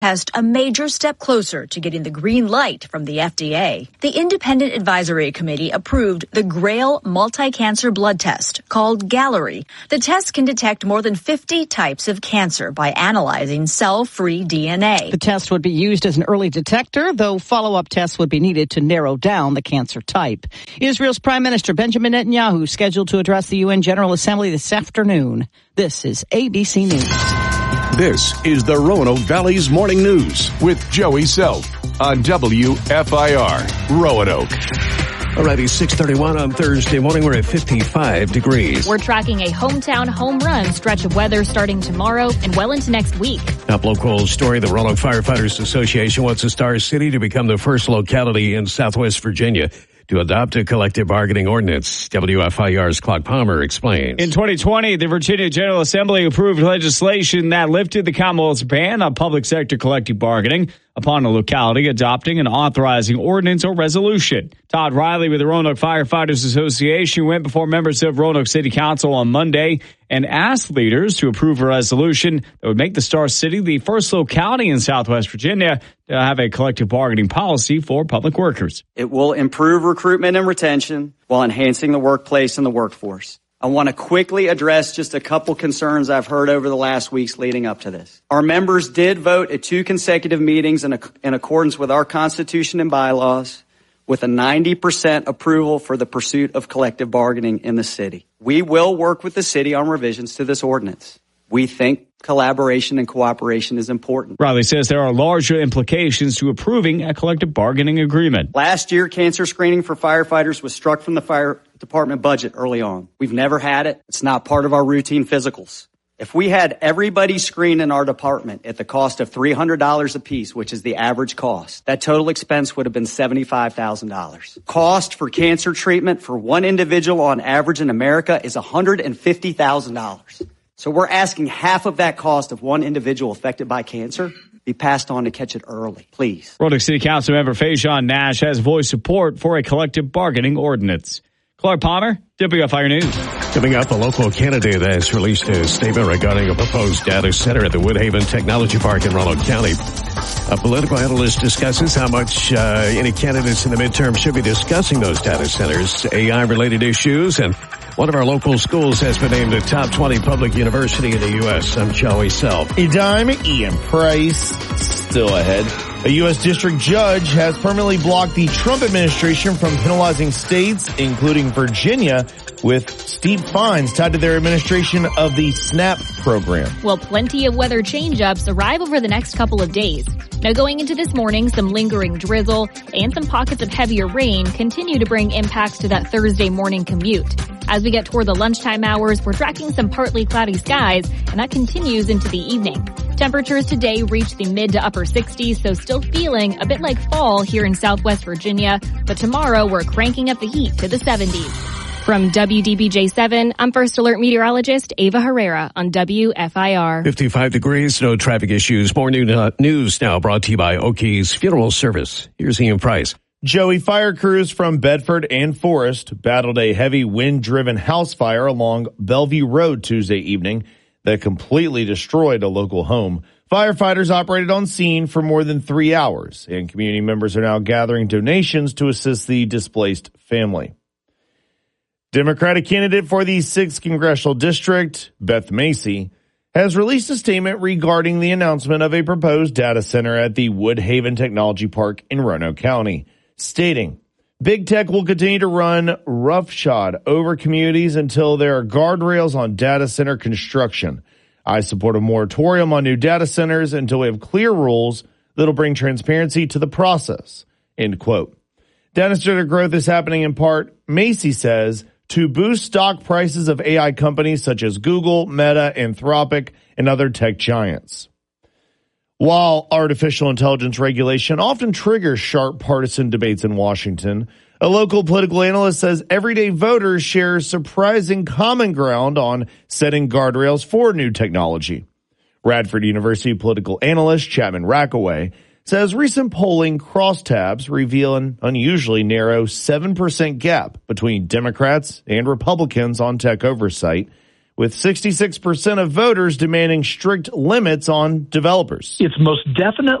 test a major step closer to getting the green light from the FDA. The Independent Advisory Committee approved the GRAIL multi-cancer blood test called Gallery. The test can detect more than 50 types of cancer by analyzing cell-free DNA. The test would be used as an early detector, though follow-up tests would be needed to narrow down the cancer type. Israel's Prime Minister Benjamin Netanyahu scheduled to address the UN General Assembly this afternoon. This is ABC News. This is the Roanoke Valley's Morning News with Joey Self on WFIR Roanoke. Alrighty, 6:31 on Thursday morning. We're at 55 degrees. We're tracking a hometown home run stretch of weather starting tomorrow and well into next week. Top local story, the Roanoke Firefighters Association wants a Star City to become the first locality in Southwest Virginia to adopt a collective bargaining ordinance. WFIR's Clark Palmer explains. In 2020, the Virginia General Assembly approved legislation that lifted the Commonwealth's ban on public sector collective bargaining upon a locality adopting an authorizing ordinance or resolution. Todd Riley with the Roanoke Firefighters Association went before members of Roanoke City Council on Monday and asked leaders to approve a resolution that would make the Star City the first locality in Southwest Virginia to have a collective bargaining policy for public workers. It will improve recruitment and retention while enhancing the workplace and the workforce. I want to quickly address just a couple concerns I've heard over the last weeks leading up to this. Our members did vote at 2 consecutive meetings in accordance with our Constitution and bylaws with a 90% approval for the pursuit of collective bargaining in the city. We will work with the city on revisions to this ordinance. We think collaboration and cooperation is important. Riley says there are larger implications to approving a collective bargaining agreement. Last year, cancer screening for firefighters was struck from the fire department budget early on. We've never had it. It's not part of our routine physicals. If we had everybody screened in our department at the cost of $300 apiece, which is the average cost, that total expense would have been $75,000. Cost for cancer treatment for one individual on average in America is $150,000. So we're asking half of that cost of one individual affected by cancer be passed on to catch it early, please. Roanoke City Council member Fajon Nash has voiced support for a collective bargaining ordinance. Clark Palmer, WFIR News. Coming up, a local candidate has released a statement regarding a proposed data center at the Woodhaven Technology Park in Roanoke County. A political analyst discusses how much any candidates in the midterm should be discussing those data centers, AI-related issues, and one of our local schools has been named a top 20 public university in the U.S. I'm Joey Self. A dime, Ian Price, still ahead. A U.S. district judge has permanently blocked the Trump administration from penalizing states, including Virginia, with steep fines tied to their administration of the SNAP program. Well, plenty of weather change-ups arrive over the next couple of days. Now, going into this morning, some lingering drizzle and some pockets of heavier rain continue to bring impacts to that Thursday morning commute. As we get toward the lunchtime hours, we're tracking some partly cloudy skies, and that continues into the evening. Temperatures today reach the mid to upper 60s, so still feeling a bit like fall here in Southwest Virginia. But tomorrow, we're cranking up the heat to the 70s. From WDBJ7, I'm First Alert meteorologist Ava Herrera on WFIR. 55 degrees, no traffic issues. More news now brought to you by Okies Funeral Service. Here's Ian Price. Joey, fire crews from Bedford and Forest battled a heavy wind-driven house fire along Bellevue Road Tuesday evening that completely destroyed a local home. Firefighters operated on scene for more than 3 hours, and community members are now gathering donations to assist the displaced family. Democratic candidate for the 6th Congressional District, Beth Macy, has released a statement regarding the announcement of a proposed data center at the Woodhaven Technology Park in Roanoke County, stating, "Big Tech will continue to run roughshod over communities until there are guardrails on data center construction. I support a moratorium on new data centers until we have clear rules that'll bring transparency to the process." End quote. Data center growth is happening in part, Macy says, to boost stock prices of AI companies such as Google, Meta, Anthropic, and other tech giants. While artificial intelligence regulation often triggers sharp partisan debates in Washington, a local political analyst says everyday voters share surprising common ground on setting guardrails for new technology. Radford University political analyst Chapman Rackaway says recent polling crosstabs reveal an unusually narrow 7% gap between Democrats and Republicans on tech oversight, with 66% of voters demanding strict limits on developers. It's most definitely